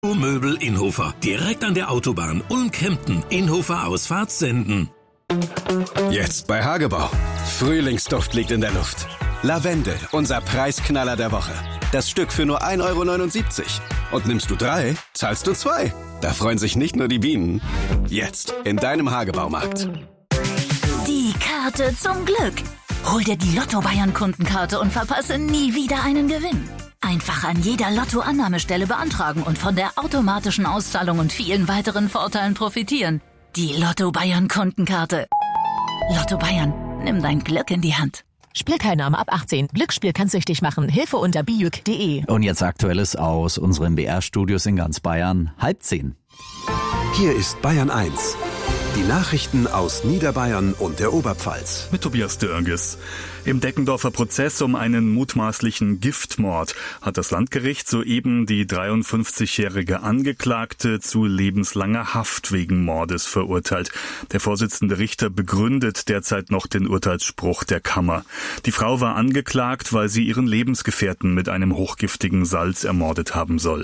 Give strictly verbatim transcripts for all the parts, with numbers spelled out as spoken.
Möbel Inhofer. Direkt an der Autobahn. Ulm-Kempten. Inhofer Ausfahrt senden. Jetzt bei Hagebau. Frühlingsduft liegt in der Luft. Lavendel, unser Preisknaller der Woche. Das Stück für nur ein Euro neunundsiebzig. Und nimmst du drei, zahlst du zwei. Da freuen sich nicht nur die Bienen. Jetzt in deinem Hagebaumarkt. Die Karte zum Glück. Hol dir die Lotto-Bayern-Kundenkarte und verpasse nie wieder einen Gewinn. Einfach an jeder Lotto-Annahmestelle beantragen und von der automatischen Auszahlung und vielen weiteren Vorteilen profitieren. Die Lotto-Bayern-Kundenkarte. Lotto Bayern, nimm dein Glück in die Hand. Spielteilnahme ab achtzehn. Glücksspiel kann süchtig machen. Hilfe unter bijuk punkt de. Und jetzt Aktuelles aus unseren B R-Studios in ganz Bayern. Halb zehn. Hier ist Bayern eins. Die Nachrichten aus Niederbayern und der Oberpfalz. Mit Tobias Dörges. Im Deckendorfer Prozess um einen mutmaßlichen Giftmord hat das Landgericht soeben die dreiundfünfzigjährige Angeklagte zu lebenslanger Haft wegen Mordes verurteilt. Der Vorsitzende Richter begründet derzeit noch den Urteilsspruch der Kammer. Die Frau war angeklagt, weil sie ihren Lebensgefährten mit einem hochgiftigen Salz ermordet haben soll.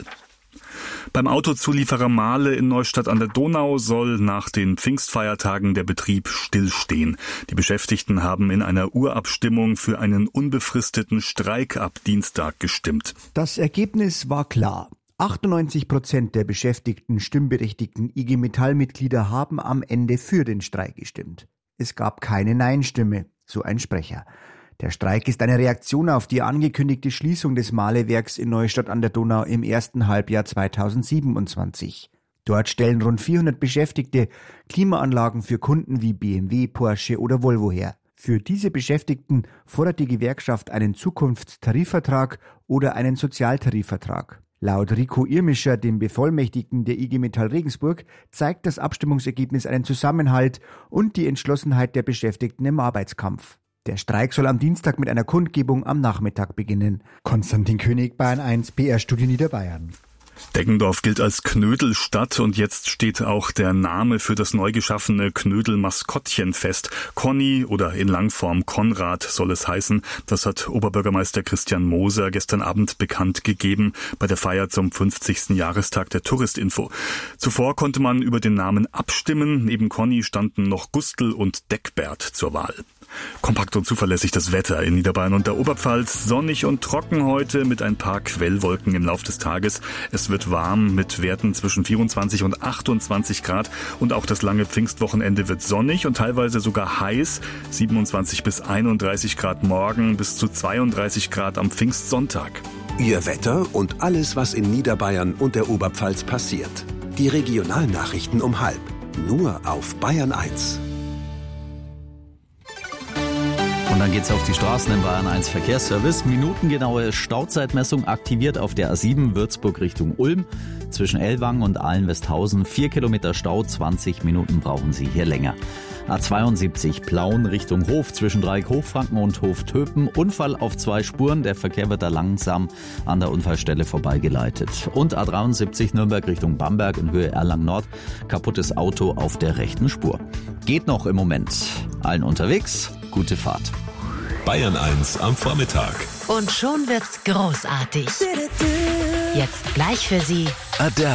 Beim Autozulieferer Mahle in Neustadt an der Donau soll nach den Pfingstfeiertagen der Betrieb stillstehen. Die Beschäftigten haben in einer Urabstimmung für einen unbefristeten Streik ab Dienstag gestimmt. Das Ergebnis war klar. achtundneunzig Prozent der beschäftigten stimmberechtigten I G Metall-Mitglieder haben am Ende für den Streik gestimmt. Es gab keine Nein-Stimme, so ein Sprecher. Der Streik ist eine Reaktion auf die angekündigte Schließung des Mahlewerks in Neustadt an der Donau im ersten Halbjahr zweitausendsiebenundzwanzig. Dort stellen rund vierhundert Beschäftigte Klimaanlagen für Kunden wie B M W, Porsche oder Volvo her. Für diese Beschäftigten fordert die Gewerkschaft einen Zukunftstarifvertrag oder einen Sozialtarifvertrag. Laut Rico Irmischer, dem Bevollmächtigten der I G Metall Regensburg, zeigt das Abstimmungsergebnis einen Zusammenhalt und die Entschlossenheit der Beschäftigten im Arbeitskampf. Der Streik soll am Dienstag mit einer Kundgebung am Nachmittag beginnen. Konstantin König, Bayern eins, B R-Studio Niederbayern. Deggendorf gilt als Knödelstadt und jetzt steht auch der Name für das neu geschaffene Knödel-Maskottchen fest. Conny oder in Langform Konrad soll es heißen. Das hat Oberbürgermeister Christian Moser gestern Abend bekannt gegeben bei der Feier zum fünfzigsten Jahrestag der Touristinfo. Zuvor konnte man über den Namen abstimmen. Neben Conny standen noch Gustl und Deckbert zur Wahl. Kompakt und zuverlässig das Wetter in Niederbayern und der Oberpfalz. Sonnig und trocken heute mit ein paar Quellwolken im Lauf des Tages. Es wird warm mit Werten zwischen vierundzwanzig und achtundzwanzig Grad. Und auch das lange Pfingstwochenende wird sonnig und teilweise sogar heiß. siebenundzwanzig bis einunddreißig Grad morgen, bis zu zweiunddreißig Grad am Pfingstsonntag. Ihr Wetter und alles, was in Niederbayern und der Oberpfalz passiert. Die Regionalnachrichten um halb. Nur auf Bayern eins. Und dann geht's auf die Straßen im Bayern eins Verkehrsservice. Minutengenaue Stauzeitmessung aktiviert auf der A sieben Würzburg Richtung Ulm. Zwischen Ellwangen und Ahlen-Westhausen. Vier Kilometer Stau, zwanzig Minuten brauchen Sie hier länger. A zweiundsiebzig Plauen Richtung Hof zwischen Dreieck Hochfranken und Hof Töpen. Unfall auf zwei Spuren. Der Verkehr wird da langsam an der Unfallstelle vorbeigeleitet. Und A dreiundsiebzig Nürnberg Richtung Bamberg in Höhe Erlangen Nord. Kaputtes Auto auf der rechten Spur. Geht noch im Moment. Allen unterwegs. Gute Fahrt. Bayern eins am Vormittag. Und schon wird's großartig. Jetzt gleich für Sie Adele.